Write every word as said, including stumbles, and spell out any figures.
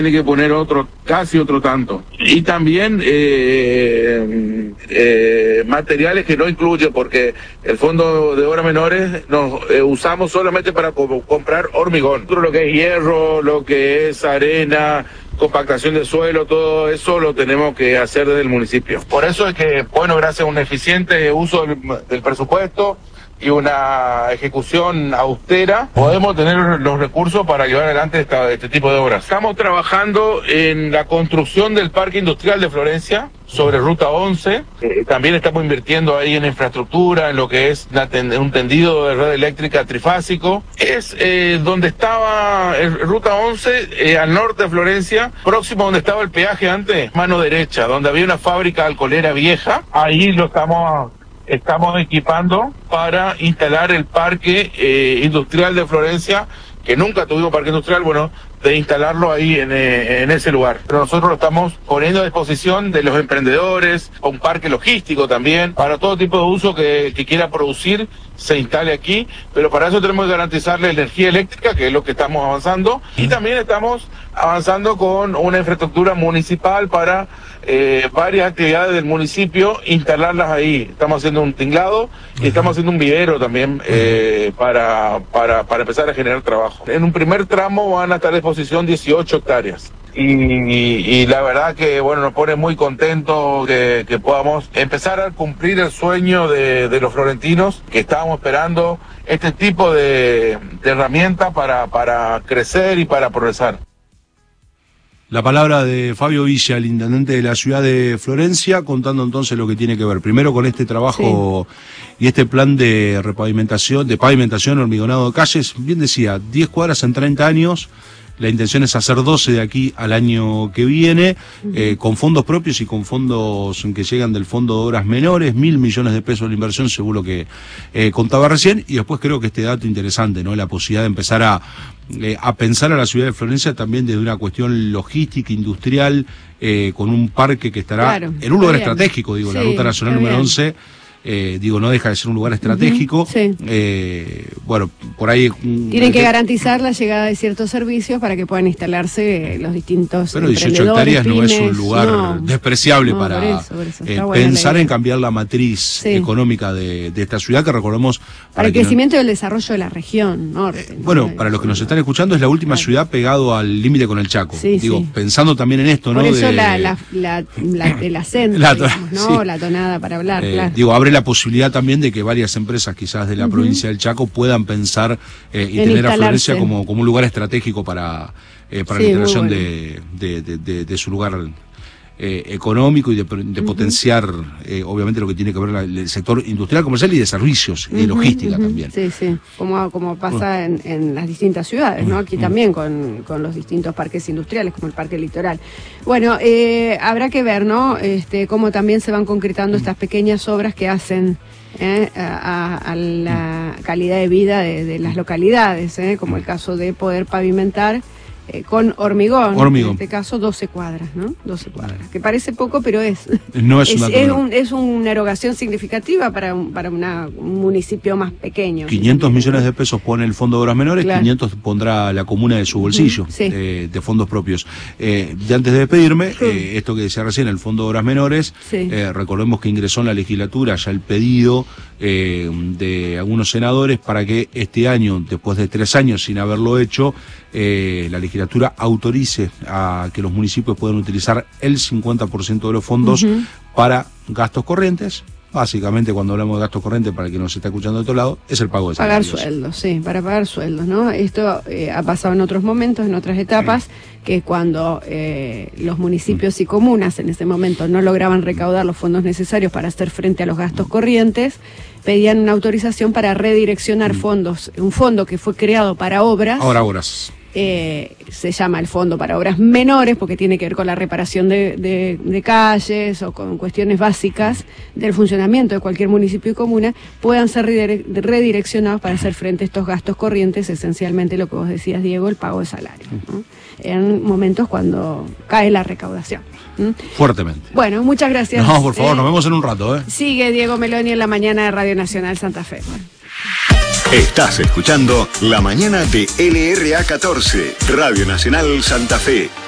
tiene que poner otro, casi otro tanto. Y también eh, eh, materiales que no incluye, porque el Fondo de Obras Menores nos eh, usamos solamente para co comprar hormigón. Lo que es hierro, lo que es arena, compactación de suelo, todo eso lo tenemos que hacer desde el municipio. Por eso es que, bueno, gracias a un eficiente uso del, del presupuesto y una ejecución austera, podemos tener los recursos para llevar adelante esta, este tipo de obras. Estamos trabajando en la construcción del Parque Industrial de Florencia, sobre Ruta once. Eh, también estamos invirtiendo ahí en infraestructura, en lo que es una ten un tendido de red eléctrica trifásico. Es eh, donde estaba el Ruta once, eh, al norte de Florencia, próximo a donde estaba el peaje antes, mano derecha, donde había una fábrica alcoholera vieja. Ahí lo estamos... Estamos equipando para instalar el parque eh, industrial de Florencia, que nunca tuvimos parque industrial, bueno, de instalarlo ahí en, eh, en ese lugar. Pero nosotros lo estamos poniendo a disposición de los emprendedores, un parque logístico también, para todo tipo de uso que, que quiera producir, se instale aquí, pero para eso tenemos que garantizarle energía eléctrica, que es lo que estamos avanzando, y también estamos avanzando con una infraestructura municipal para eh, varias actividades del municipio, instalarlas ahí. Estamos haciendo un tinglado y estamos haciendo un vivero también eh, para, para, para empezar a generar trabajo. En un primer tramo van a estar a disposición dieciocho hectáreas. Y, y, y la verdad que, bueno, nos pone muy contentos que, que podamos empezar a cumplir el sueño de, de los florentinos, que estábamos esperando este tipo de, de herramientas para, para crecer y para progresar. La palabra de Fabio Villa, el intendente de la ciudad de Florencia, contando entonces lo que tiene que ver primero con este trabajo sí. y este plan de repavimentación, de pavimentación, hormigonado de calles. Bien decía, diez cuadras en treinta años. La intención es hacer doce de aquí al año que viene, uh-huh. eh, con fondos propios y con fondos que llegan del Fondo de Obras Menores, mil millones de pesos de inversión, según lo que eh, contaba recién. Y después creo que este dato interesante, ¿no? La posibilidad de empezar a, eh, a pensar a la ciudad de Florencia también desde una cuestión logística, industrial, eh, con un parque que estará claro, en un lugar bien. estratégico, digo, sí, la Ruta Nacional número bien. once. Eh, digo, no deja de ser un lugar estratégico. Uh-huh, sí. eh, bueno, por ahí... Tienen que garantizar la llegada de ciertos servicios para que puedan instalarse los distintos Pero dieciocho hectáreas pymes, no es un lugar no, despreciable no, para por eso, por eso. Eh, pensar en cambiar la matriz sí. económica de, de esta ciudad, que recordemos... Para, para el crecimiento no, y el desarrollo de la región norte. Eh, bueno, ¿no? para los que nos están escuchando, es la última claro. ciudad pegado al límite con el Chaco. Sí, digo, sí. pensando también en esto, por ¿no? Por eso de, la, la, la, la, el acento, la, digamos, ¿no? Sí. La tonada para hablar, eh, claro. Digo, abre la posibilidad también de que varias empresas quizás de la uh-huh. provincia del Chaco puedan pensar eh, y en tener a Florencia como, como un lugar estratégico para, eh, para sí, la integración bueno. de, de, de, de, de su lugar eh, económico y de, de uh-huh. potenciar eh, obviamente lo que tiene que ver la, el sector industrial, comercial y de servicios uh-huh, y de logística uh-huh. también. Sí, sí, como, como pasa uh-huh. en, en las distintas ciudades, ¿no? Aquí uh-huh. también con, con los distintos parques industriales, como el Parque Litoral. Bueno, eh, habrá que ver, ¿no? Este, cómo también se van concretando uh-huh. estas pequeñas obras que hacen Eh, a, a la calidad de vida de, de las localidades, eh, como el caso de poder pavimentar eh, con hormigón, hormigón, en este caso doce cuadras, ¿no? doce cuadras, que parece poco, pero es no es, es, es, un, es una erogación significativa para un, para una, un municipio más pequeño. quinientos ¿sí? millones de pesos pone el Fondo de Obras Menores, claro. quinientos pondrá la comuna de su bolsillo, uh-huh. sí. eh, de fondos propios. Eh, y antes de despedirme, sí. eh, esto que decía recién, el Fondo de Obras Menores, sí. eh, recordemos que ingresó en la legislatura ya el pedido eh, de algunos senadores para que este año, después de tres años sin haberlo hecho, eh, la legislatura autorice a que los municipios puedan utilizar el cincuenta por ciento de los fondos uh-huh. para gastos corrientes. Básicamente, cuando hablamos de gastos corrientes, para el que nos está escuchando de otro lado, es el pago de salarios. Pagar sueldos, sí, para pagar sueldos, ¿no? Esto eh, ha pasado en otros momentos, en otras etapas, que cuando eh, los municipios y comunas en ese momento no lograban recaudar los fondos necesarios para hacer frente a los gastos corrientes, pedían una autorización para redireccionar fondos, un fondo que fue creado para obras. Ahora obras. Eh, se llama el Fondo para Obras Menores porque tiene que ver con la reparación de, de, de calles o con cuestiones básicas del funcionamiento de cualquier municipio y comuna, puedan ser redireccionados para hacer frente a estos gastos corrientes, esencialmente lo que vos decías, Diego, el pago de salario, ¿no? En momentos cuando cae la recaudación. ¿Mm? Fuertemente. Bueno, muchas gracias. No, por favor, eh, nos vemos en un rato. ¿eh? Sigue Diego Meloni en la mañana de Radio Nacional Santa Fe. Bueno. Estás escuchando La Mañana de L R A catorce, Radio Nacional Santa Fe.